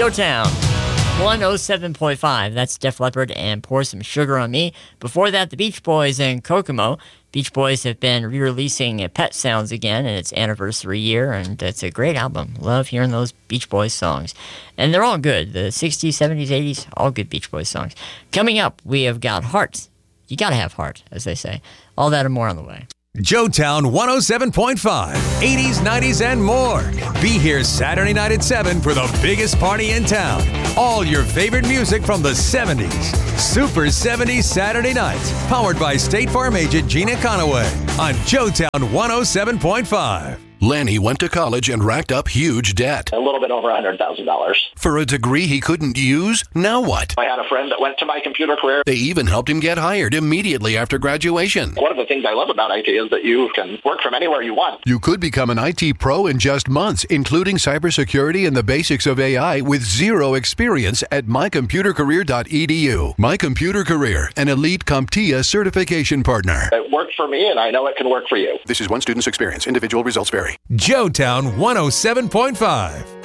Joetown 107.5. That's Def Leppard and Pour Some Sugar on Me. Before that, the Beach Boys and Kokomo. Beach Boys have been re-releasing Pet Sounds again in its anniversary year, and it's a great album. Love hearing those Beach Boys songs. And they're all good. The 60s, 70s, 80s, all good Beach Boys songs. Coming up, we have got Heart. You gotta have heart, as they say. All that and more on the way. Joetown 107.5, 80s, 90s, and more. Be here Saturday night at 7 for the biggest party in town. All your favorite music from the 70s. Super 70s Saturday nights. Powered by State Farm agent Gina Conaway on Joetown 107.5. Lanny went to college and racked up huge debt. A little bit over $100,000. For a degree he couldn't use? Now what? I had a friend that went to My Computer Career. They even helped him get hired immediately after graduation. One of the things I love about IT is that you can work from anywhere you want. You could become an IT pro in just months, including cybersecurity and the basics of AI with zero experience at mycomputercareer.edu. My Computer Career, an elite CompTIA certification partner. It worked for me, and I know it can work for you. This is one student's experience. Individual results vary. Joetown 107.5.